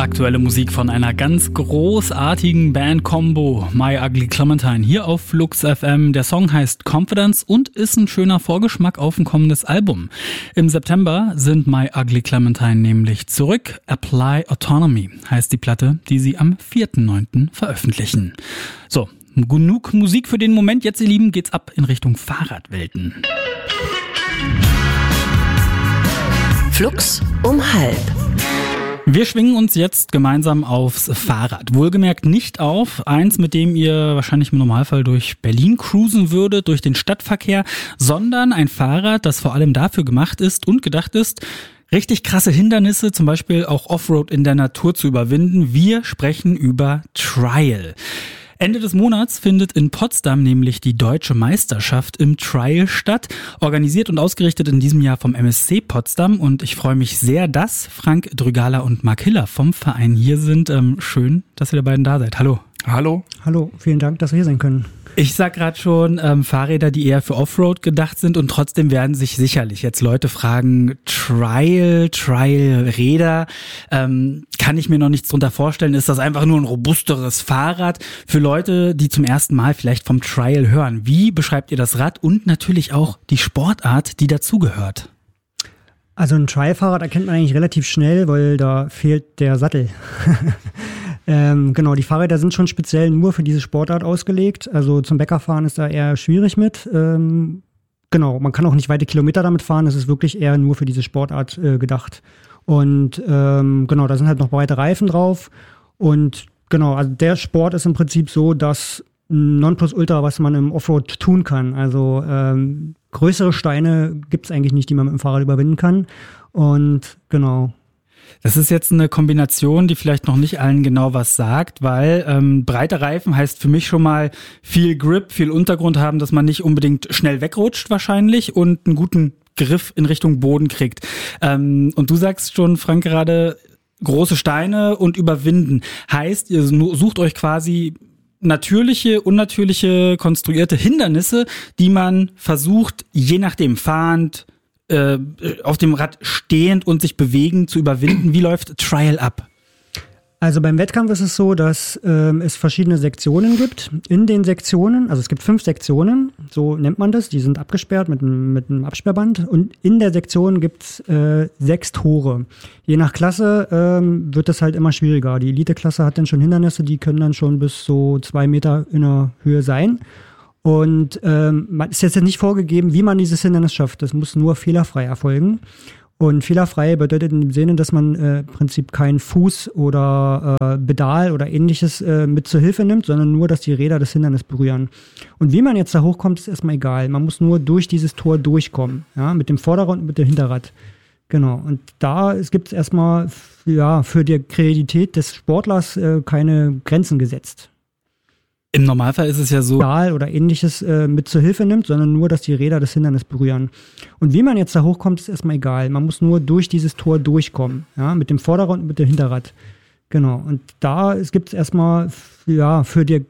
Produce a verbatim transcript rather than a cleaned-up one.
Aktuelle Musik von einer ganz großartigen Band-Combo, My Ugly Clementine, hier auf Flux F M. Der Song heißt Confidence und ist ein schöner Vorgeschmack auf ein kommendes Album. Im September sind My Ugly Clementine nämlich zurück. Apply Autonomy heißt die Platte, die sie am vierten neunten veröffentlichen. So, genug Musik für den Moment. Jetzt, ihr Lieben, geht's ab in Richtung Fahrradwelten. Flux um halb. Wir schwingen uns jetzt gemeinsam aufs Fahrrad. Wohlgemerkt nicht auf eins, mit dem ihr wahrscheinlich im Normalfall durch Berlin cruisen würdet, durch den Stadtverkehr, sondern ein Fahrrad, das vor allem dafür gemacht ist und gedacht ist, richtig krasse Hindernisse, zum Beispiel auch Offroad in der Natur zu überwinden. Wir sprechen über Trial. Ende des Monats findet in Potsdam nämlich die Deutsche Meisterschaft im Trial statt, organisiert und ausgerichtet in diesem Jahr vom M S C Potsdam, und ich freue mich sehr, dass Frank Drügala und Mark Hiller vom Verein hier sind. Ähm, schön, dass ihr beiden da seid. Hallo. Hallo. Hallo, vielen Dank, dass wir hier sein können. Ich sag gerade schon, ähm, Fahrräder, die eher für Offroad gedacht sind, und trotzdem werden sich sicherlich jetzt Leute fragen, Trial, Trial-Räder, ähm, kann ich mir noch nichts drunter vorstellen. Ist das einfach nur ein robusteres Fahrrad? Für Leute, die zum ersten Mal vielleicht vom Trial hören, wie beschreibt ihr das Rad und natürlich auch die Sportart, die dazugehört? Also ein Trial-Fahrrad erkennt man eigentlich relativ schnell, weil da fehlt der Sattel. ähm, genau, die Fahrräder sind schon speziell nur für diese Sportart ausgelegt. Also zum Bäckerfahren ist da eher schwierig mit. Ähm, genau, man kann auch nicht weite Kilometer damit fahren. Das ist wirklich eher nur für diese Sportart äh, gedacht. Und ähm, genau, da sind halt noch breite Reifen drauf. Und genau, also der Sport ist im Prinzip so, dass Nonplusultra, was man im Offroad tun kann. Also ähm, größere Steine gibt es eigentlich nicht, die man mit dem Fahrrad überwinden kann. Und genau. Das ist jetzt eine Kombination, die vielleicht noch nicht allen genau was sagt, weil ähm, breite Reifen heißt für mich schon mal viel Grip, viel Untergrund haben, dass man nicht unbedingt schnell wegrutscht wahrscheinlich und einen guten Griff in Richtung Boden kriegt. Ähm, und du sagst schon, Frank, gerade große Steine und überwinden. Heißt, ihr sucht euch quasi natürliche, unnatürliche, konstruierte Hindernisse, die man versucht, je nachdem fahrend, äh, auf dem Rad stehend und sich bewegend zu überwinden. Wie läuft Trial ab? Also beim Wettkampf ist es so, dass ähm, es verschiedene Sektionen gibt. In den Sektionen, also es gibt fünf Sektionen, so nennt man das, die sind abgesperrt mit einem, mit einem Absperrband. Und in der Sektion gibt es äh, sechs Tore. Je nach Klasse ähm, wird das halt immer schwieriger. Die Elite-Klasse hat dann schon Hindernisse, die können dann schon bis so zwei Meter in der Höhe sein. Und ähm, man ist jetzt nicht vorgegeben, wie man dieses Hindernis schafft. Das muss nur fehlerfrei erfolgen. Und fehlerfrei bedeutet in dem Sinne, dass man äh, im Prinzip keinen Fuß oder äh, Pedal oder ähnliches äh, mit zur Hilfe nimmt, sondern nur, dass die Räder das Hindernis berühren. Und wie man jetzt da hochkommt, ist erstmal egal. Man muss nur durch dieses Tor durchkommen, ja, mit dem Vorderrad und mit dem Hinterrad. Genau. Und da gibt es erstmal ja, für die Kreativität des Sportlers äh, keine Grenzen gesetzt. Im Normalfall ist es ja so, Stahl oder ähnliches äh, mit zur Hilfe nimmt, sondern nur, dass die Räder das Hindernis berühren. Und wie man jetzt da hochkommt, ist erstmal egal. Man muss nur durch dieses Tor durchkommen, ja, mit dem Vorderrad und mit dem Hinterrad. Genau. Und da gibt es erstmal ja, für die